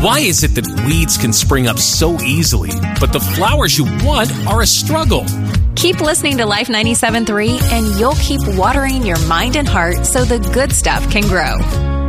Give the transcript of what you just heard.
Why is it that weeds can spring up so easily, but the flowers you want are a struggle? Keep listening to Life 97.3 and you'll keep watering your mind and heart so the good stuff can grow.